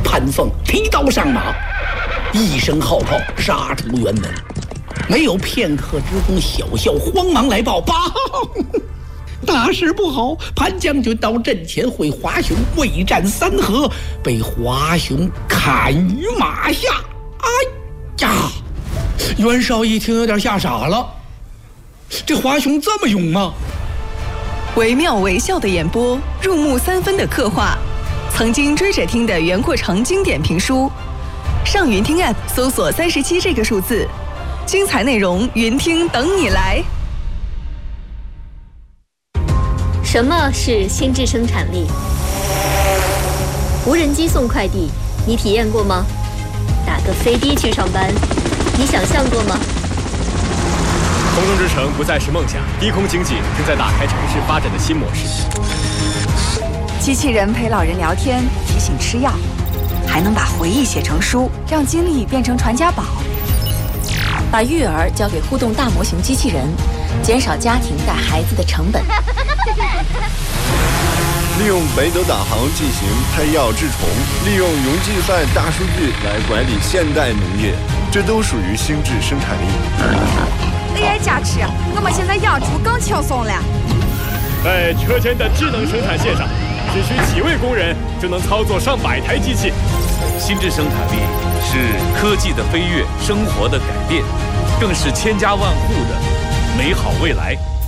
潘凤提刀上马，一声号炮杀出辕门。没有片刻之功，小校慌忙来报：报，大事不好！潘将军到阵前会华雄未战三合，被华雄砍于马下。哎呀！袁绍一听有点吓傻了，这华雄这么勇吗？ 惟妙惟肖的演播，入木三分的刻画，曾经追着听的袁阔成经典评书。上云听 App 搜索37这个数字，精彩内容云听等你来。 什么是心智生产力？无人机送快递，你体验过吗？打个飞的去上班，你想象过吗？ 空中之城不再是梦想，低空经济正在打开城市发展的新模式。 机器人陪老人聊天，提醒吃药，还能把回忆写成书，让经历变成传家宝。 把育儿交给互动大模型机器人，减少家庭带孩子的成本。 利用北斗导航进行配药治虫，利用云计算大数据来管理现代农业，这都属于心智生产力。 AI 加持，我们现在养猪更轻松了。 在车间的智能生产线上，只需几位工人就能操作上百台机器。 心智生产力是科技的飞跃，生活的改变，更是千家万户的美好未来。